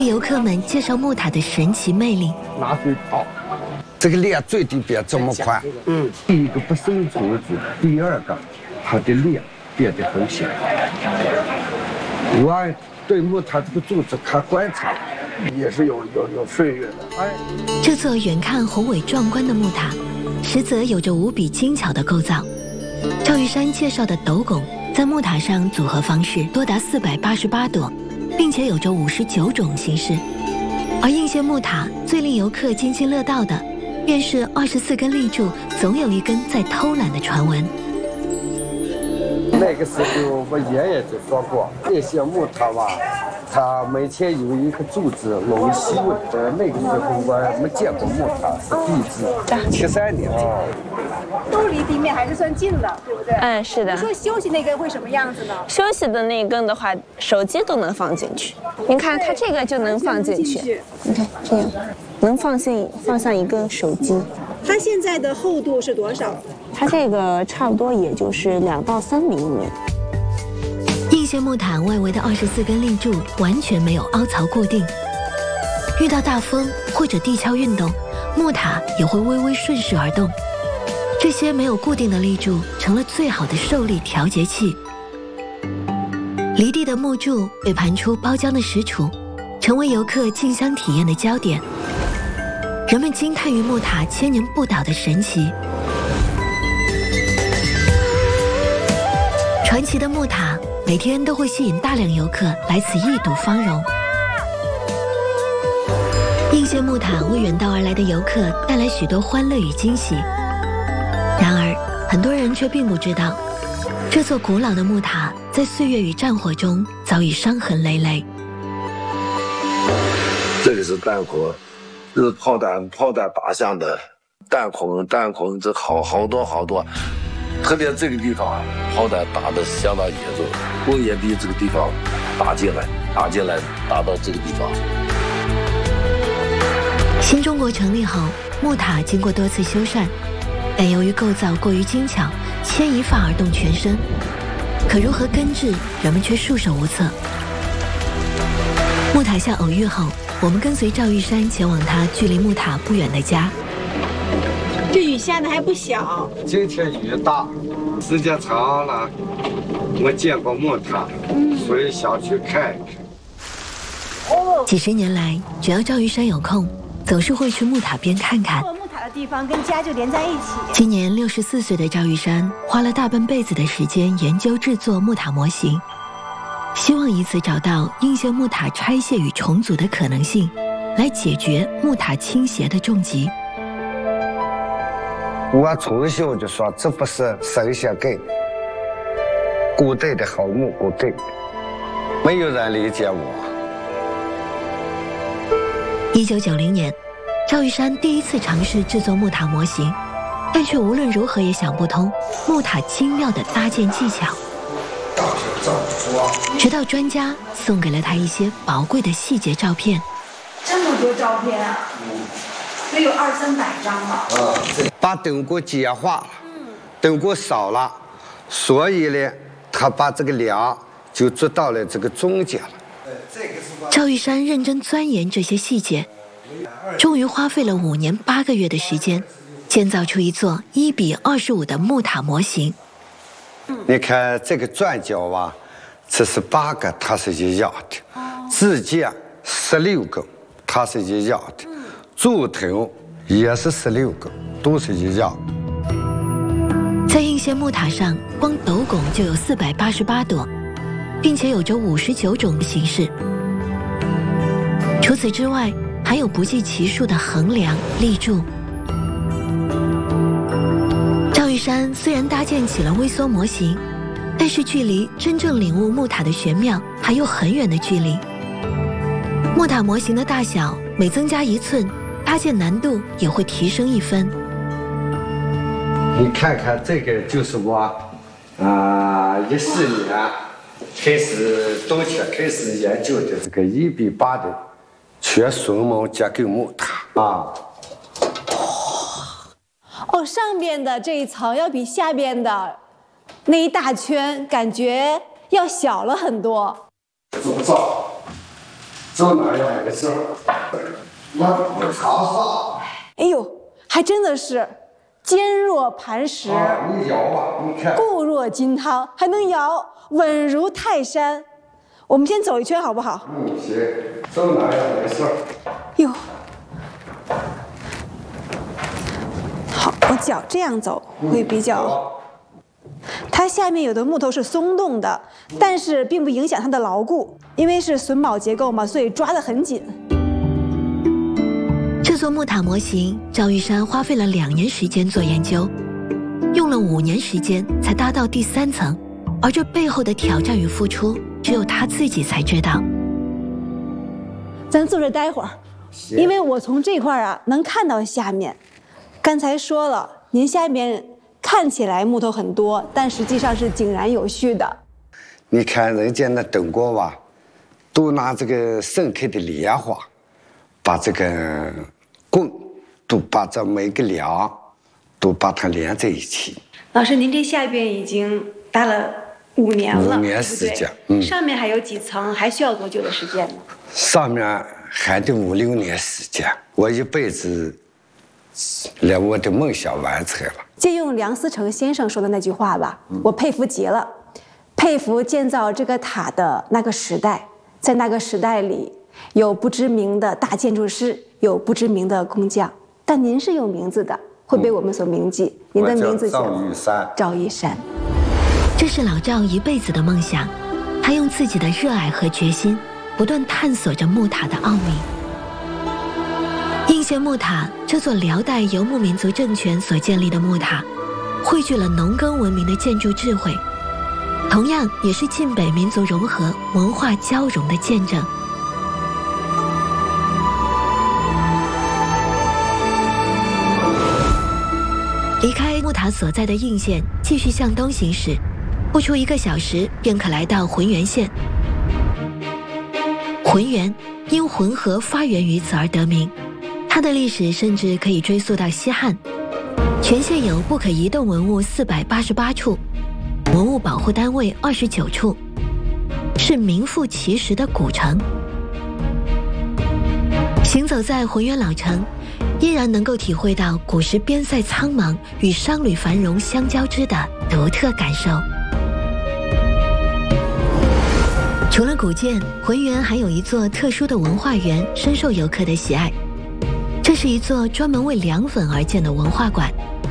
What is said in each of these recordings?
游客们介绍木塔的神奇魅力。 拿水泡， 这个脸最低别这么宽。 第一个不生虫子，第二个它的脸变得很小。我对木塔这个柱子看观察，也是有岁月的。 这座远看宏伟壮观的木塔，实则有着无比精巧的构造。赵玉山介绍的斗拱在木塔上组合方式多达488朵，并且有着59种形式。而应县木塔最令游客津津乐道的，便是24根立柱总有一根在偷懒的传闻。 那个时候我爷爷就说过，这些木塔吧，它每天有一个柱子龙息问。那个时候我没见过木塔，是第一次。73年。 都离地面还是算近的，对不对？ 嗯，是的。 你说休息那根会什么样子呢？ 休息的那一根的话，手机都能放进去。您看它这个就能放进去。你看这样，能放上一根手机。 它现在的厚度是多少？ 它这个差不多也就是2到3厘米。 应县木塔外围的24根立柱完全没有凹槽固定，遇到大风或者地壳运动，木塔也会微微顺势而动。这些没有固定的立柱成了最好的受力调节器。离地的木柱被盘出包浆的石杵，成为游客进香体验的焦点。人们惊叹于木塔千年不倒的神奇。传奇的木塔每天都会吸引大量游客来此一睹芳容。应县木塔为远道而来的游客带来许多欢乐与惊喜。然而，很多人却并不知道，这座古老的木塔在岁月与战火中早已伤痕累累。 这个是弹孔，这是炮弹打向的弹孔，这好多，特别这个地方炮弹打得相当严重，工业地这个地方打进来，打到这个地方。 新中国成立后，木塔经过多次修缮。但由于构造过于精巧，牵一发而动全身，可如何根治，人们却束手无策。木塔下偶遇后，我们跟随赵玉山前往他距离木塔不远的家。 这雨下的还不小。 今天雨大，时间长了，我见过木塔，所以想去看一看。 几十年来，只要赵玉山有空，总是会去木塔边看看。 木塔的地方跟家就连在一起。 今年64岁的赵玉山花了大半辈子的时间研究制作木塔模型，希望以此找到应县木塔拆卸与重组的可能性，来解决木塔倾斜的重疾。 我从小就说这不是神仙给的，古代的好木工给的，没有人理解我。 1990年，赵玉山第一次尝试制作木塔模型，但却无论如何也想不通木塔精妙的搭建技巧。直到专家送给了他一些宝贵的细节照片。 这么多照片啊！得有200-300张吧。 把灯给简化了，灯给少了，所以呢，他把这个梁就做到了这个中间了。 赵玉山认真钻研这些细节，终于花费了5年8个月的时间，建造出一座1:25的木塔模型。 你看这个转角啊，这是8个，它是一样的；支架16个，它是一样的；柱头也是16个，都是一样的。 在应县木塔上，光斗拱就有488朵，并且有着59种形式。除此之外，还有不计其数的横梁、立柱。赵玉山虽然搭建起了微缩模型，但是距离真正领悟木塔的玄妙还有很远的距离。木塔模型的大小每增加1寸，搭建难度也会提升1分。 你看看这个就是我14年开始冬天开始研究的这个1:8的全榫卯结构木塔啊。 哦，上边的这一层要比下边的那一大圈感觉要小了很多。 怎么造？ 走哪样那个时候，我好好。 哎呦，还真的是坚若磐石， 你摇吧，你看， 固若金汤，还能摇，稳如泰山。我们先走一圈好不好？ 行，走哪样没事。 哟，好，我脚这样走会比较。它下面有的木头是松动的，但是并不影响它的牢固，因为是榫卯结构嘛，所以抓得很紧。 这座木塔模型，赵玉山花费了2年时间做研究，用了5年时间才搭到第3层，而这背后的挑战与付出，只有他自己才知道。 咱坐这待会儿，因为我从这块啊能看到下面。刚才说了，您下面看起来木头很多，但实际上是井然有序的。 你看人家那等国娃，都拿这个盛开的莲花，把这个棍，都把这每个梁，都把它连在一起。 老师，您这下边已经搭了5年了，5 年时间， 上面还有几层，还需要多久的时间呢？ 上面还得5、6年时间，我一辈子连我的梦想完成了。 借用梁思成先生说的那句话吧，我佩服极了，佩服建造这个塔的那个时代，在那个时代里，有不知名的大建筑师，有不知名的工匠，但您是有名字的，会被我们所铭记。您的名字叫赵玉山。 赵玉山， 这是老赵一辈子的梦想，他用自己的热爱和决心，不断探索着木塔的奥秘。应县木塔，这座辽代游牧民族政权所建立的木塔，汇聚了农耕文明的建筑智慧，同样也是晋北民族融合、文化交融的见证。离开木塔所在的应县，继续向东行驶，不出1个小时便可来到浑源县。浑源因浑河发源于此而得名，它的历史甚至可以追溯到西汉。全县有不可移动文物488处，文物保护单位29处，是名副其实的古城。行走在浑源老城，依然能够体会到古时边塞苍茫与商旅繁荣相交织的独特感受。除了古建，浑源还有一座特殊的文化园，深受游客的喜爱。这是一座专门为凉粉而建的文化馆。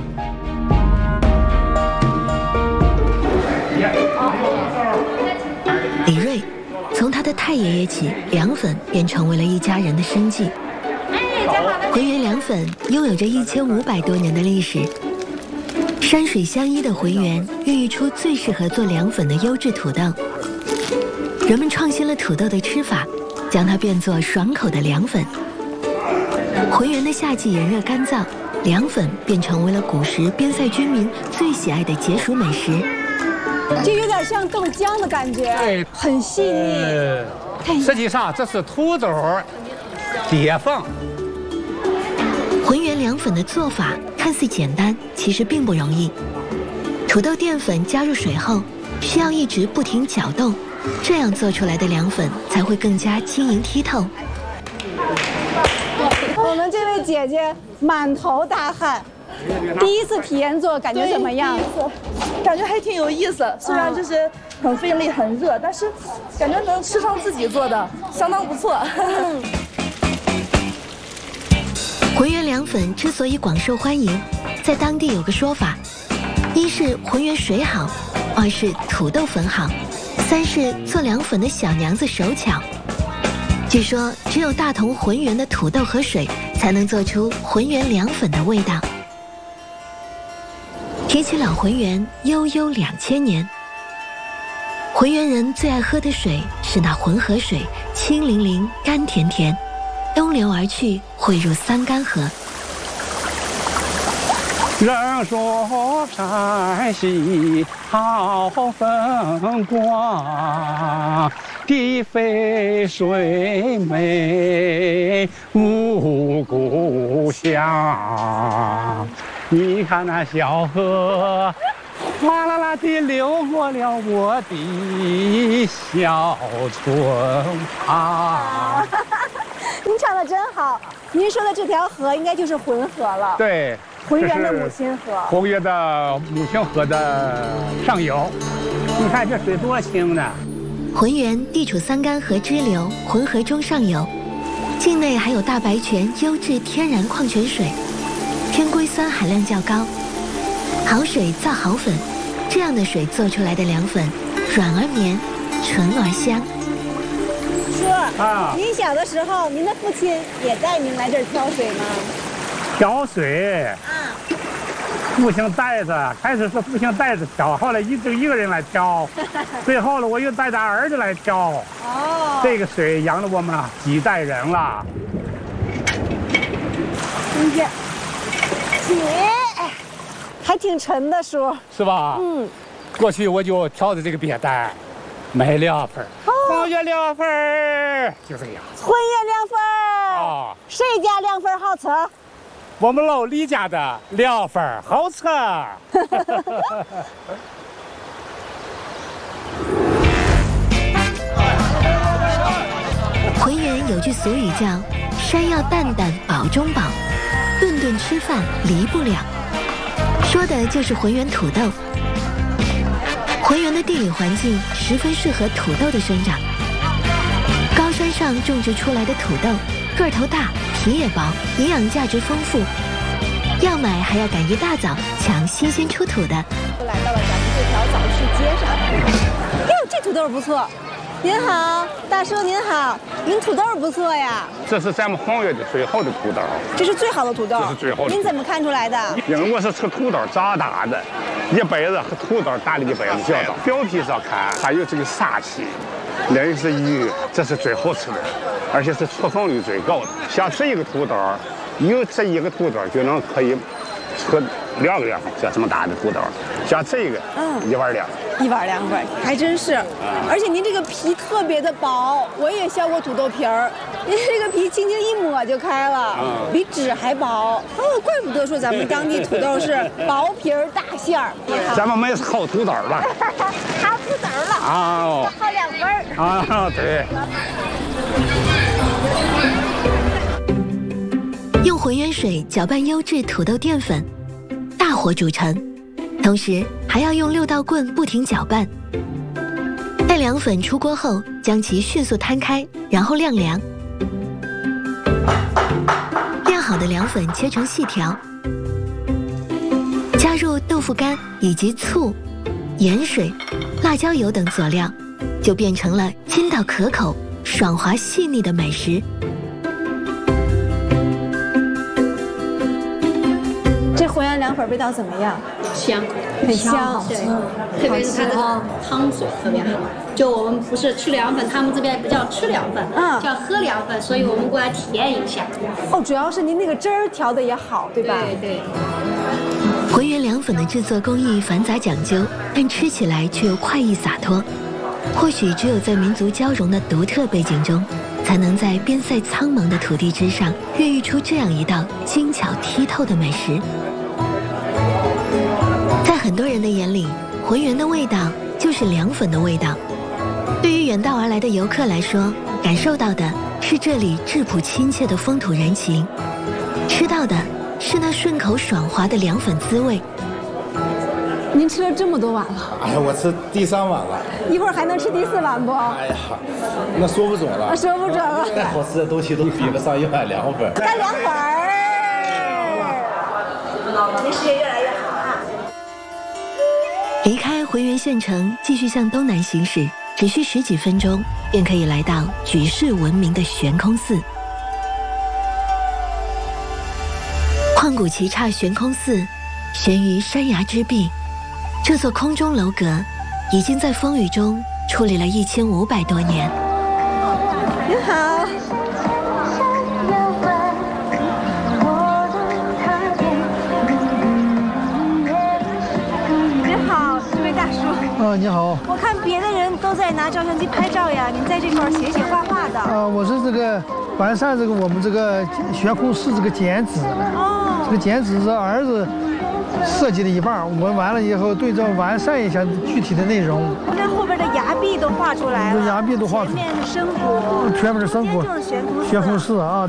李瑞从他的太爷爷起，凉粉便成为了一家人的生计。浑源凉粉拥有着1500多年的历史，山水相依的浑源孕育出最适合做凉粉的优质土豆。人们创新了土豆的吃法，将它变作爽口的凉粉。浑源的夏季炎热干燥，凉粉便成为了古时边塞居民最喜爱的解暑美食。 就有点像豆浆的感觉，对，很细腻。 实际上这是土豆叠缝。 浑源凉粉的做法看似简单，其实并不容易。土豆淀粉加入水后，需要一直不停搅动，这样做出来的凉粉才会更加晶莹剔透。 我们这位姐姐满头大汗，第一次体验做，感觉怎么样？ 感觉还挺有意思，虽然就是很费力、很热，但是感觉能吃上自己做的，相当不错。 浑源凉粉之所以广受欢迎，在当地有个说法：一是浑源水好，2是土豆粉好，3是做凉粉的小娘子手巧。据说只有大同浑源的土豆和水才能做出浑源凉粉的味道。提起老浑源，悠悠2000年。浑源人最爱喝的水是那浑河水，清凌凌，甘甜甜，东流而去，汇入桑干河。 人说山西好风光，地肥水美无故乡。你看那小河哗啦啦地流过了我的小村旁。 您唱的真好。您说的这条河应该就是浑河了。 对， 浑源的母亲河。 浑源的母亲河的上游，你看这水多清呢。 浑源地处桑干河支流浑河中上游，境内还有大白泉优质天然矿泉水，偏硅酸含量较高。好水造好粉，这样的水做出来的凉粉，软而绵，纯而香。 叔啊，您小的时候，您的父亲也带您来这儿挑水吗？ 挑水啊，父亲带着，开始是父亲带着挑，后来就一个人来挑，最后呢，我又带着儿子来挑。哦，这个水养了我们几代人了。 听见，姐，还挺沉的，叔。 是吧？嗯。过去我就挑着这个扁担，买凉粉。浑源凉粉就这样。 浑源凉粉啊， 谁家凉粉好吃？ 我们老李家的凉粉好吃。 浑源有句俗语叫“山要淡淡饱中饱，顿顿吃饭离不了”，说的就是浑源土豆。浑源的地理环境十分适合土豆的生长，高山上种植出来的土豆个头大，皮也薄，营养价值丰富。要买还要赶一大早抢新鲜出土的。 来到了咱们这条早市街上。哟，这土豆不错。您好，大叔您好，您土豆不错呀。 这是咱们浑源的最好的土豆。 这是最好的土豆。 这是最好的。 您怎么看出来的？ 因为我是吃土豆长大的，一辈子和土豆打了一辈子交道。表皮上看还有这个煞气，那个是鱼，这是最好吃的，而且是出粉率最高的。像这一个土豆，有这一个土豆就能可以出2个凉粉，像这么大的土豆，像这个1碗凉粉。 1碗凉粉，还真是。而且您这个皮特别的薄，我也削过土豆皮儿，您这个皮轻轻一抹就开了，比纸还薄。哦，怪不得说咱们当地土豆是薄皮儿大馅儿。 咱们买好土豆了， 好土豆了啊，好凉粉儿啊，对。 用浑源水搅拌优质土豆淀粉，大火煮成，同时还要用6道棍不停搅拌。待凉粉出锅后，将其迅速摊开，然后晾凉。晾好的凉粉切成细条，加入豆腐干以及醋、盐水、辣椒油等佐料，就变成了筋道可口、爽滑细腻的美食。 这浑源凉粉味道怎么样？ 香， 很香， 对，特别是它的汤水特别好。就我们不是吃凉粉，他们这边不叫吃凉粉，叫喝凉粉，所以我们过来体验一下。 哦，主要是您那个汁儿调的也好，对吧？ 对对。 浑源凉粉的制作工艺繁杂讲究，但吃起来却又快意洒脱。或许只有在民族交融的独特背景中，才能在边塞苍茫的土地之上，孕育出这样一道精巧剔透的美食。在很多人的眼里，浑源的味道就是凉粉的味道。对于远道而来的游客来说，感受到的是这里质朴亲切的风土人情，吃到的是那顺口爽滑的凉粉滋味。 您吃了这么多碗了？ 哎呀，我吃第3碗了。 一会儿还能吃第4碗不？ 哎呀，那说不准了。 说不准了。 再好吃的东西都比不上1碗凉粉。 干凉粉儿。您事业越来越好啊！ 离开浑源县城，继续向东南行驶，只需10几分钟，便可以来到举世闻名的悬空寺。旷古奇刹悬空寺，悬于山崖之壁，这座空中楼阁已经在风雨中矗立了1500多年。 您好。 啊，你好！ 我看别的人都在拿照相机拍照呀，您在这块写写画画的。 我是这个完善这个我们这个悬空寺这个剪纸。哦。这个剪纸是儿子设计了一半，我完了以后对照完善一下具体的内容。 你看后边的崖壁都画出来了， 崖壁都画出来， 前面是深谷， 全部是深谷， 就是悬空寺。 悬空寺啊。